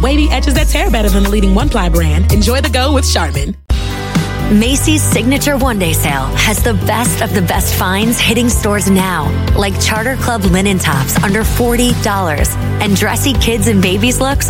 wavy edges that tear better than the leading one-ply brand. Enjoy the go with Charmin. Macy's Signature One-Day Sale has the best of the best finds hitting stores now, like Charter Club linen tops under $40 and dressy kids and babies looks